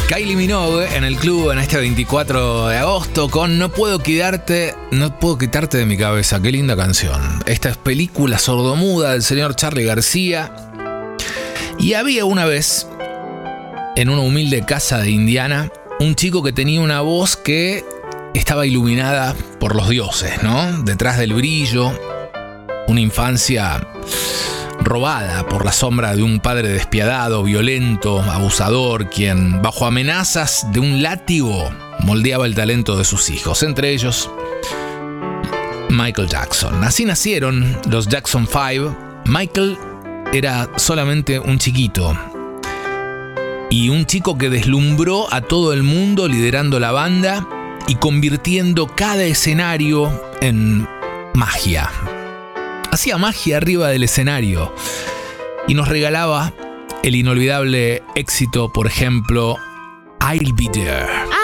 Kylie Minogue en el club en este 24 de agosto con No puedo quitarte de mi cabeza. Qué linda canción. Esta es película sordomuda del señor Charly García. Y había una vez, en una humilde casa de Indiana, un chico que tenía una voz que estaba iluminada por los dioses, ¿no? Detrás del brillo, una infancia robada por la sombra de un padre despiadado, violento, abusador, quien, bajo amenazas de un látigo, moldeaba el talento de sus hijos, entre ellos Michael Jackson. Así nacieron los Jackson 5. Michael era solamente un chiquito y un chico que deslumbró a todo el mundo liderando la banda y convirtiendo cada escenario en magia. Hacía magia arriba del escenario y nos regalaba el inolvidable éxito, por ejemplo, I'll Be There.